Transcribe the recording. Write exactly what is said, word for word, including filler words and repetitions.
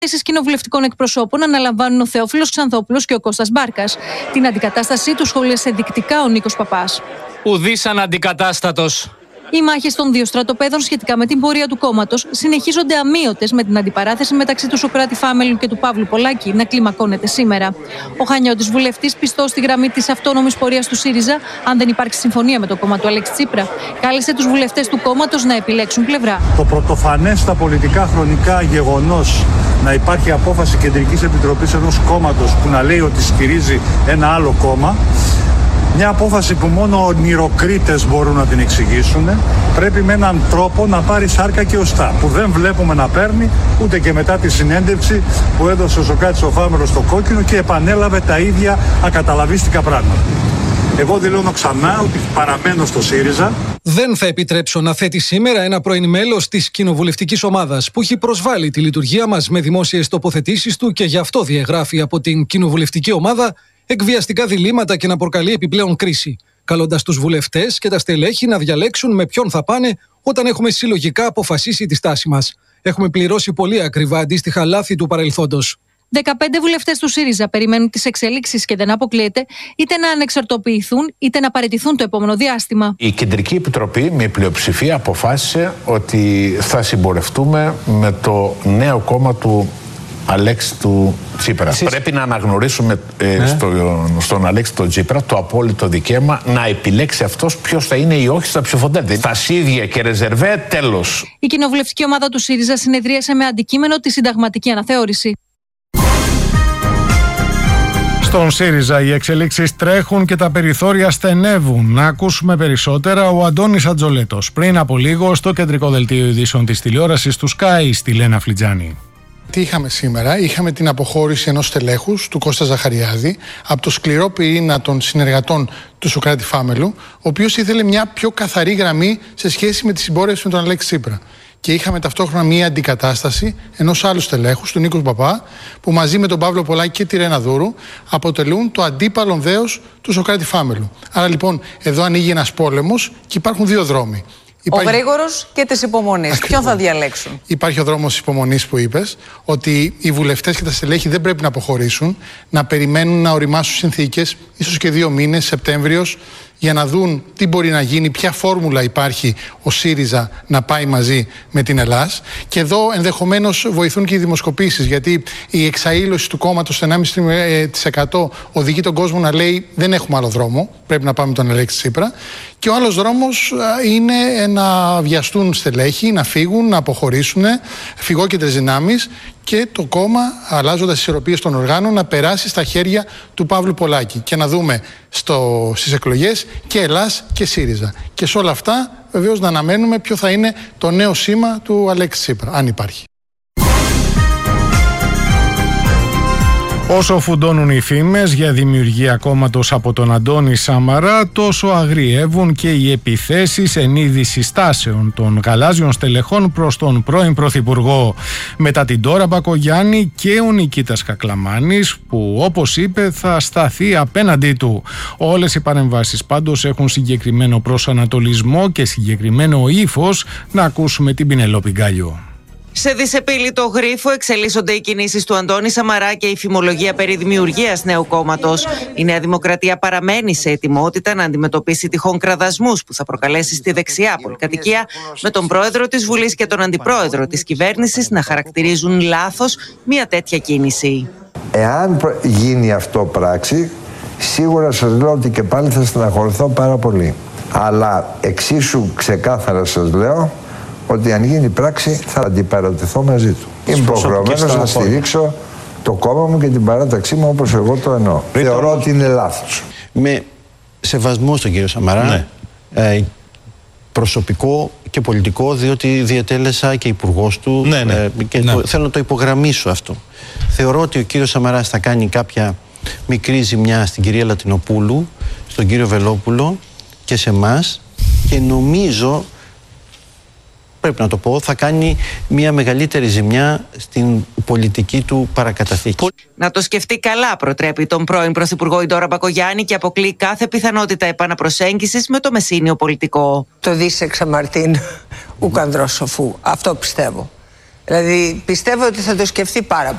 Θέσεις κοινοβουλευτικών εκπροσώπων αναλαμβάνουν ο Θεόφιλος Ξανθόπουλος και ο Κώστας Μπάρκας. Την αντικατάστασή του σχολίασε δεικτικά ο Νίκος Παπάς. Ουδής αναντικατάστατος. Οι μάχες των δύο στρατοπέδων σχετικά με την πορεία του κόμματος συνεχίζονται αμείωτες, με την αντιπαράθεση μεταξύ του Σωκράτη Φάμελου και του Παύλου Πολάκη να κλιμακώνεται σήμερα. Ο Χανιώτης βουλευτής, πιστός στη γραμμή της αυτόνομης πορείας του ΣΥΡΙΖΑ, αν δεν υπάρξει συμφωνία με το κόμμα του Αλέξη Τσίπρα, κάλεσε τους βουλευτές του κόμματος να επιλέξουν πλευρά. Το πρωτοφανές στα πολιτικά χρονικά γεγονός να υπάρχει απόφαση Κεντρικής Επιτροπής ενός κόμματος που να λέει ότι στηρίζει ένα άλλο κόμμα, μια απόφαση που μόνο ονειροκρίτες μπορούν να την εξηγήσουν, πρέπει με έναν τρόπο να πάρει σάρκα και οστά, που δεν βλέπουμε να παίρνει ούτε και μετά τη συνέντευξη που έδωσε ο Σωκράτης ο Φάμελος στο Κόκκινο και επανέλαβε τα ίδια ακαταλαβίστικα πράγματα. Εγώ δηλώνω ξανά ότι παραμένω στο ΣΥΡΙΖΑ. Δεν θα επιτρέψω να θέτει σήμερα ένα πρώην μέλος της κοινοβουλευτικής ομάδας που έχει προσβάλει τη λειτουργία μας με δημόσιες τοποθετήσεις του και γι' αυτό διαγράφει από την κοινοβουλευτική ομάδα εκβιαστικά διλήμματα και να προκαλεί επιπλέον κρίση, καλώντας τους βουλευτές και τα στελέχη να διαλέξουν με ποιον θα πάνε όταν έχουμε συλλογικά αποφασίσει τη στάση μας. Έχουμε πληρώσει πολύ ακριβά αντίστοιχα λάθη του παρελθόντος. δεκαπέντε βουλευτές του ΣΥΡΙΖΑ περιμένουν τις εξελίξεις και δεν αποκλείεται είτε να ανεξαρτοποιηθούν είτε να παραιτηθούν το επόμενο διάστημα. Η Κεντρική Επιτροπή με πλειοψηφία αποφάσισε ότι θα συμπορευτούμε με το νέο κόμμα του Αλέξη του Τσίπρα. Εσείς... Πρέπει να αναγνωρίσουμε ε, ναι. στο, στον Αλέξη του Τσίπρα το απόλυτο δικαίωμα να επιλέξει αυτός ποιος θα είναι ή όχι στα ψηφοδέλτια. Στα σίδια και ρεζερβέ, τέλος. Η κοινοβουλευτική ομάδα του ΣΥΡΙΖΑ συνεδρίασε με αντικείμενο τη συνταγματική αναθεώρηση. Στον ΣΥΡΙΖΑ οι εξελίξεις τρέχουν και τα περιθώρια στενεύουν. Να ακούσουμε περισσότερα ο Αντώνης Ατζολέτος πριν από λίγο στο κεντρικό δελτίο ειδήσεων της τηλεόρασης του Sky στη Λένα Φλιτζάνη. Τι είχαμε σήμερα? Είχαμε την αποχώρηση ενός στελέχους, του Κώστα Ζαχαριάδη, από το σκληρό πυρήνα των συνεργατών του Σωκράτη Φάμελου, ο οποίος ήθελε μια πιο καθαρή γραμμή σε σχέση με τη συμπόρευση με τον Αλέξη Τσίπρα. Και είχαμε ταυτόχρονα μια αντικατάσταση ενός άλλου στελέχους, του Νίκου Παπά, που μαζί με τον Παύλο Πολάκη και τη Ρένα Δούρου αποτελούν το αντίπαλο δέος του Σωκράτη Φάμελου. Άρα λοιπόν εδώ ανοίγει ένας πόλεμος και υπάρχουν δύο δρόμοι. Υπάρχει... Ο γρήγορος και της υπομονής. Ποιον θα διαλέξουν? Υπάρχει ο δρόμος της υπομονής που είπες, ότι οι βουλευτές και τα στελέχη δεν πρέπει να αποχωρήσουν, να περιμένουν να οριμάσουν συνθήκες, ίσως και δύο μήνες, Σεπτέμβριος, για να δουν τι μπορεί να γίνει, ποια φόρμουλα υπάρχει ο ΣΥΡΙΖΑ να πάει μαζί με την Ελλάς. Και εδώ ενδεχομένως βοηθούν και οι δημοσκοπήσεις, γιατί η εξαήλωση του κόμματος στο ενάμιση τοις εκατό οδηγεί τον κόσμο να λέει δεν έχουμε άλλο δρόμο, πρέπει να πάμε τον Αλέξη Τσίπρα. Και ο άλλος δρόμος είναι να βιαστούν στελέχη, να φύγουν, να αποχωρήσουν, φυγόκεντρες δυνάμεις και το κόμμα, αλλάζοντας τις ισορροπίες των οργάνων, να περάσει στα χέρια του Παύλου Πολάκη και να δούμε στο, στις εκλογές και Ελλάς και ΣΥΡΙΖΑ. Και σε όλα αυτά βεβαίως να αναμένουμε ποιο θα είναι το νέο σήμα του Αλέξη Τσίπρα, αν υπάρχει. Όσο φουντώνουν οι φήμες για δημιουργία κόμματος από τον Αντώνη Σαμαρά, τόσο αγριεύουν και οι επιθέσεις εν είδη συστάσεων των γαλάζιων στελεχών προς τον πρώην Πρωθυπουργό. Μετά την Ντόρα Μπακογιάννη και ο Νικήτας Κακλαμάνης, που όπως είπε θα σταθεί απέναντί του. Όλες οι παρεμβάσεις πάντως έχουν συγκεκριμένο προσανατολισμό και συγκεκριμένο ύφος. Να ακούσουμε την Πινελόπη Γκάλιο. Σε δυσεπίλητο γρίφο εξελίσσονται οι κινήσεις του Αντώνη Σαμαρά και η φημολογία περί δημιουργίας νέου κόμματος. Η Νέα Δημοκρατία παραμένει σε ετοιμότητα να αντιμετωπίσει τυχόν κραδασμούς που θα προκαλέσει στη δεξιά πολυκατοικία, με τον πρόεδρο της Βουλής και τον αντιπρόεδρο της κυβέρνησης να χαρακτηρίζουν λάθος μια τέτοια κίνηση. Εάν γίνει αυτό πράξη, σίγουρα σας λέω ότι και πάλι θα στεναχωρηθώ πάρα πολύ. Αλλά εξίσου ξεκάθαρα σας λέω ότι αν γίνει πράξη θα αντιπαρατηθώ μαζί του. Είμαι υποχρεωμένος να στηρίξω το κόμμα μου και την παράταξή μου όπως εγώ το εννοώ. Θεωρώ ότι είναι λάθος. Με σεβασμό στον κύριο Σαμαρά, ναι. ε, προσωπικό και πολιτικό, διότι διατέλεσα και υπουργός του, ναι, ναι. Ε, και ναι. το, θέλω να το υπογραμμίσω αυτό. Θεωρώ ότι ο κύριος Σαμαράς θα κάνει κάποια μικρή ζημιά στην κυρία Λατινοπούλου, στον κύριο Βελόπουλο και σε εμάς, και νομίζω, πρέπει να το πω, θα κάνει μια μεγαλύτερη ζημιά στην πολιτική του παρακαταθήκη. Να το σκεφτεί καλά, προτρέπει τον πρώην Πρωθυπουργό η Ντόρα Μπακογιάννη και αποκλεί κάθε πιθανότητα επαναπροσέγγισης με το μεσήνιο πολιτικό. Το δίσεξα Μαρτίν ουκ ανδρός σοφού. Αυτό πιστεύω. Δηλαδή πιστεύω ότι θα το σκεφτεί πάρα